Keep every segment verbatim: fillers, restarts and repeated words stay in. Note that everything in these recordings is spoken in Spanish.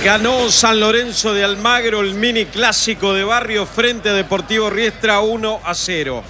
Ganó San Lorenzo de Almagro el mini clásico de barrio frente a Deportivo Riestra uno a cero.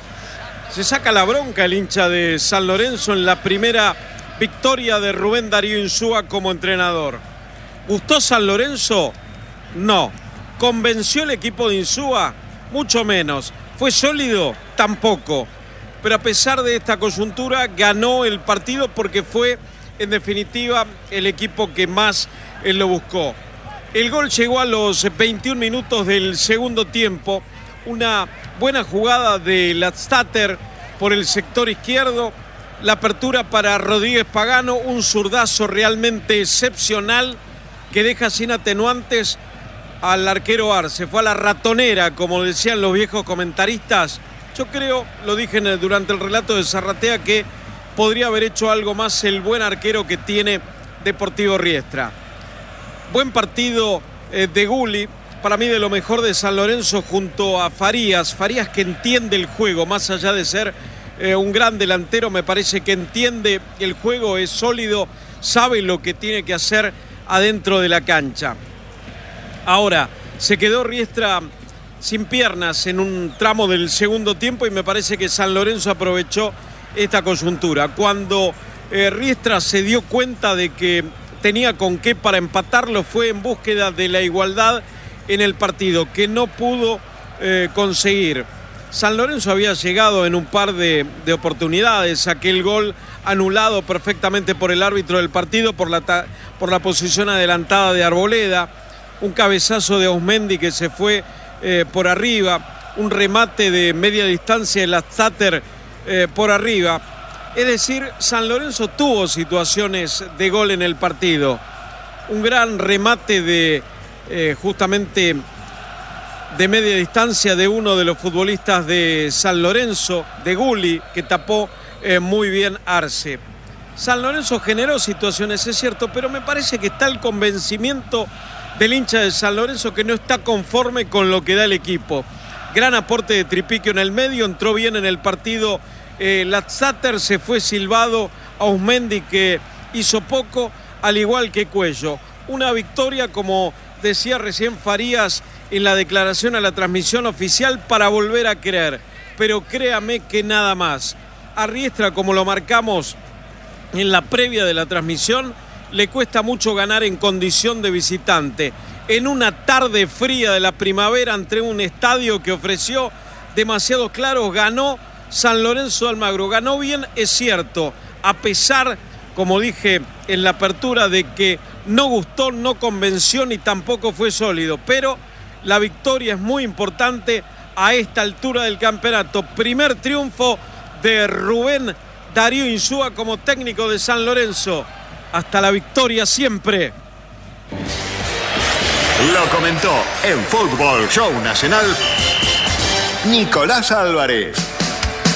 Se saca la bronca el hincha de San Lorenzo en la primera victoria de Rubén Darío Insúa como entrenador. ¿Gustó San Lorenzo? No. ¿Convenció el equipo de Insúa? Mucho menos. ¿Fue sólido? Tampoco. Pero a pesar de esta coyuntura, ganó el partido porque fue, en definitiva, el equipo que más él lo buscó. El gol llegó a los veintiún minutos del segundo tiempo. Una buena jugada de Latstater por el sector izquierdo. La apertura para Rodríguez Pagano, un zurdazo realmente excepcional que deja sin atenuantes al arquero Arce. Fue a la ratonera, como decían los viejos comentaristas. Yo creo, lo dije en el, durante el relato de Zarratea, que podría haber hecho algo más el buen arquero que tiene Deportivo Riestra. Buen partido eh, de Gulli, para mí de lo mejor de San Lorenzo junto a Farías. Farías que entiende el juego, más allá de ser eh, un gran delantero, me parece que entiende el juego, es sólido, sabe lo que tiene que hacer adentro de la cancha. Ahora, se quedó Riestra sin piernas en un tramo del segundo tiempo y me parece que San Lorenzo aprovechó esta coyuntura. Cuando eh, Riestra se dio cuenta de que tenía con qué para empatarlo, fue en búsqueda de la igualdad en el partido, que no pudo eh, conseguir. San Lorenzo había llegado en un par de, de oportunidades, aquel gol anulado perfectamente por el árbitro del partido por la, por la posición adelantada de Arboleda, un cabezazo de Ausmendi que se fue eh, por arriba, un remate de media distancia de Latstater eh, por arriba. Es decir, San Lorenzo tuvo situaciones de gol en el partido. Un gran remate de eh, justamente de media distancia de uno de los futbolistas de San Lorenzo, de Gulli, que tapó eh, muy bien Arce. San Lorenzo generó situaciones, es cierto, pero me parece que está el convencimiento del hincha de San Lorenzo que no está conforme con lo que da el equipo. Gran aporte de Tripiquio en el medio, entró bien en el partido eh, Latstater, se fue silbado a Ausmendi que hizo poco, al igual que Cuello. Una victoria, como decía recién Farías en la declaración a la transmisión oficial, para volver a creer, pero créame que nada más. A Riestra, como lo marcamos en la previa de la transmisión, le cuesta mucho ganar en condición de visitante. En una tarde fría de la primavera, ante un estadio que ofreció demasiados claros, ganó San Lorenzo de Almagro. Ganó bien, es cierto, a pesar, como dije en la apertura, de que no gustó, no convenció ni tampoco fue sólido. Pero la victoria es muy importante a esta altura del campeonato. Primer triunfo de Rubén Darío Insúa como técnico de San Lorenzo. Hasta la victoria siempre. Lo comentó en Fútbol Show Nacional Nicolás Álvarez.